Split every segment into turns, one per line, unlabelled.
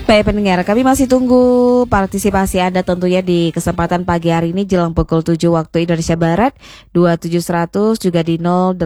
Baik pendengar, kami masih tunggu partisipasi Anda tentunya di kesempatan pagi hari ini jelang pukul 7 waktu Indonesia Barat 27100 juga di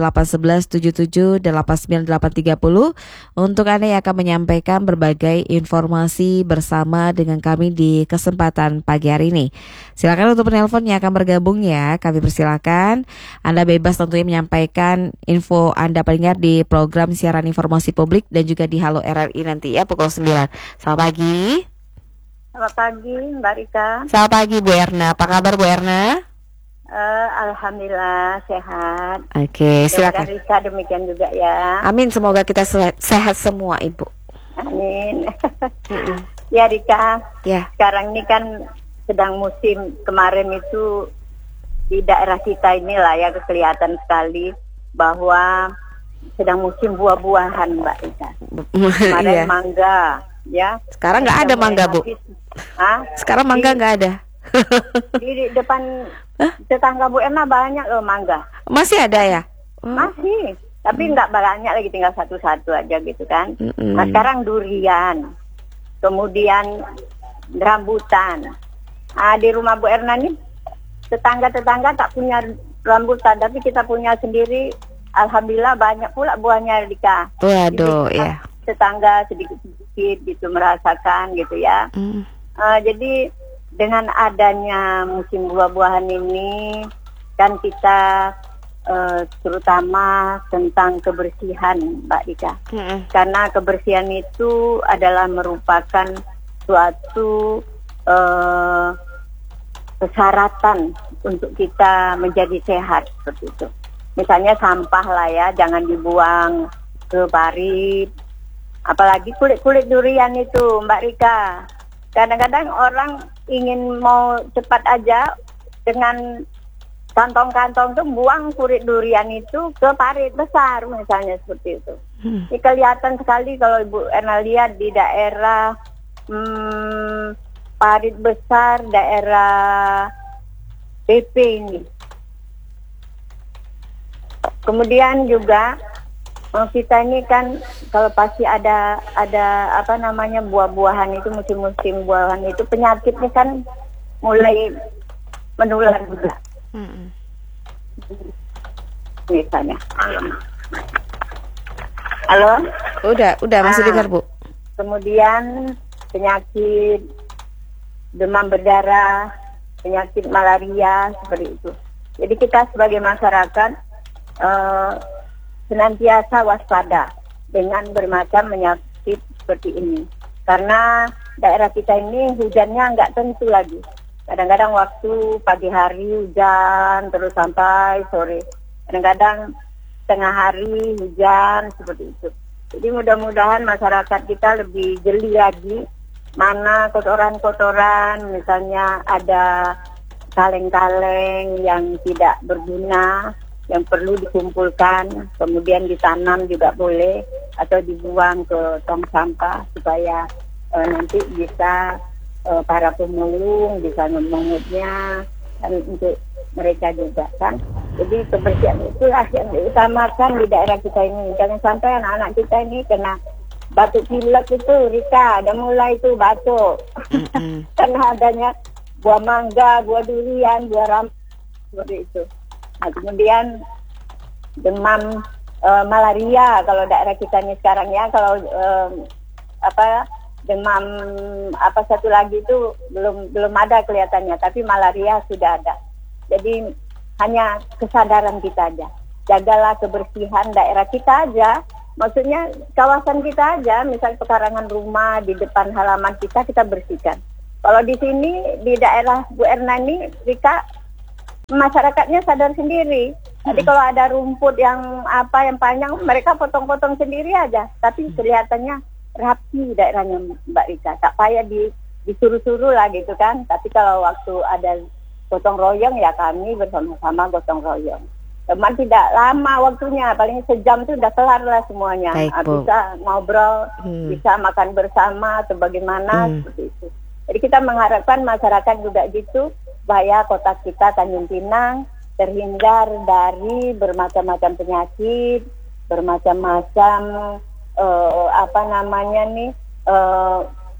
08117789830 untuk Anda yang akan menyampaikan berbagai informasi bersama dengan kami di kesempatan pagi hari ini. Silakan untuk penelpon yang akan bergabung ya, kami persilakan. Anda bebas tentunya menyampaikan info Anda pendengar di program siaran informasi publik dan juga di Halo RRI nanti ya pukul 9. Selamat pagi.
Selamat pagi Mbak Rika.
Selamat pagi Bu Erna. Apa kabar Bu Erna?
Alhamdulillah sehat.
Oke, silakan.
Rika demikian juga ya.
Amin, semoga kita sehat semua Ibu.
Amin. Ya Rika.
Ya.
Sekarang ini kan sedang musim, kemarin itu di daerah kita inilah ya kelihatan sekali bahwa sedang musim buah-buahan Mbak Rika. Kemarin
Iya.
mangga. Ya.
Sekarang nggak ada mangga Bu. Sekarang mangga nggak ada.
Di depan tetangga Bu Erna banyak loh mangga.
Masih ada ya?
Masih, tapi nggak banyak lagi, tinggal satu-satu aja gitu kan. Nah sekarang durian, kemudian rambutan. Di rumah Bu Erna nih tetangga-tetangga tak punya rambutan, tapi kita punya sendiri. Alhamdulillah banyak pula buahnya Dika.
Waduh ya.
Tetangga sedikit-sedikit gitu merasakan gitu ya. Jadi dengan adanya musim buah-buahan ini kan kita terutama tentang kebersihan Mbak Dika. Karena kebersihan itu adalah merupakan suatu persyaratan untuk kita menjadi sehat seperti itu. Misalnya sampah lah ya, jangan dibuang ke parit. Apalagi kulit-kulit durian itu Mbak Rika. Kadang-kadang orang ingin mau cepat aja dengan kantong-kantong tuh buang kulit durian itu ke parit besar misalnya seperti itu. Ini kelihatan sekali kalau Ibu Erna lihat di daerah parit besar, daerah BP ini. Kemudian juga kita ini kan kalau pasti ada apa namanya buah-buahan itu, musim-musim buahan itu penyakitnya kan mulai menular juga. Misalnya. Halo?
Udah masih dengar Bu.
Kemudian penyakit demam berdarah, penyakit malaria seperti itu. Jadi kita sebagai masyarakat senantiasa waspada dengan bermacam penyakit seperti ini. Karena daerah kita ini hujannya nggak tentu lagi. Kadang-kadang waktu pagi hari hujan terus sampai sore. Kadang-kadang tengah hari hujan seperti itu. Jadi mudah-mudahan masyarakat kita lebih jeli lagi mana kotoran-kotoran, misalnya ada kaleng-kaleng yang tidak berguna yang perlu dikumpulkan, kemudian ditanam juga boleh, atau dibuang ke tong sampah supaya nanti bisa para pemulung bisa memungutnya dan untuk mereka juga kan. Jadi kebersihan itulah yang diutamakan di daerah kita ini. Jangan sampai anak-anak kita ini kena batuk pilek itu, Rika, ada mulai itu batuk. Karena adanya buah mangga, buah durian, buah rambutan seperti itu. Nah, kemudian demam malaria kalau daerah kita ini sekarang ya, kalau demam apa satu lagi itu belum ada kelihatannya, tapi malaria sudah ada. Jadi hanya kesadaran kita aja. Jagalah kebersihan daerah kita aja. Maksudnya kawasan kita aja, misal pekarangan rumah di depan halaman kita bersihkan. Kalau di sini di daerah Bu Erna ini, Rika, masyarakatnya sadar sendiri. Jadi kalau ada rumput yang panjang, mereka potong-potong sendiri aja. Tapi kelihatannya rapi daerahnya Mbak Rika. Tak payah disuruh-suruh lah gitu kan. Tapi kalau waktu ada gotong royong ya kami bersama-sama gotong royong. Teman tidak lama waktunya, paling sejam itu udah kelar lah semuanya. Bisa ngobrol, bisa makan bersama atau bagaimana seperti itu. Jadi kita mengharapkan masyarakat juga gitu, bahaya kota kita Tanjung Pinang terhindar dari bermacam-macam penyakit, bermacam-macam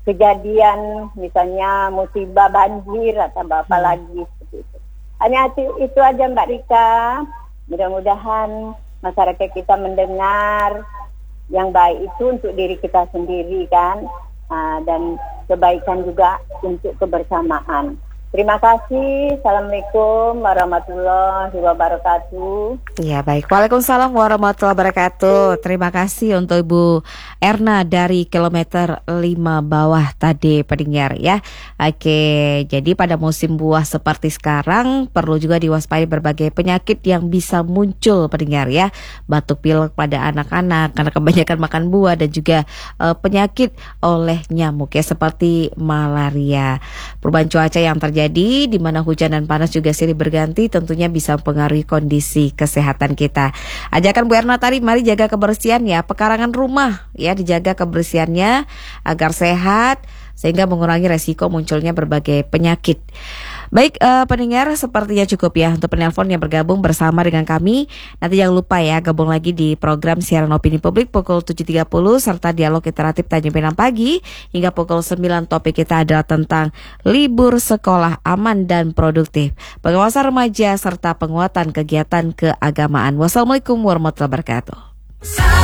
kejadian misalnya musibah banjir atau apa lagi seperti itu. Hanya itu aja Mbak Rika. Mudah-mudahan masyarakat kita mendengar yang baik itu untuk diri kita sendiri kan, dan kebaikan juga untuk kebersamaan. Terima kasih. Assalamualaikum warahmatullahi wabarakatuh.
Ya baik, Waalaikumsalam warahmatullahi wabarakatuh. Terima kasih untuk Ibu Erna dari kilometer 5 bawah tadi pendengar ya. Oke, jadi pada musim buah seperti sekarang perlu juga diwaspadai berbagai penyakit yang bisa muncul pendengar ya. Batuk pilek pada anak-anak karena kebanyakan makan buah, dan juga penyakit oleh nyamuk ya seperti malaria. Perubahan cuaca yang terjadi di mana hujan dan panas juga silih berganti tentunya bisa mempengaruhi kondisi kesehatan kita. Ajakan Bu Erna tadi, mari jaga kebersihan ya, pekarangan rumah ya dijaga kebersihannya agar sehat sehingga mengurangi resiko munculnya berbagai penyakit. Baik pendengar, sepertinya cukup ya untuk penelpon yang bergabung bersama dengan kami. Nanti jangan lupa ya gabung lagi di program siaran opini publik pukul 7.30 serta dialog interaktif Tanjung Pinang pagi hingga pukul 9. Topik kita adalah tentang libur sekolah aman dan produktif, pengawasan remaja serta penguatan kegiatan keagamaan. Wassalamualaikum warahmatullahi wabarakatuh.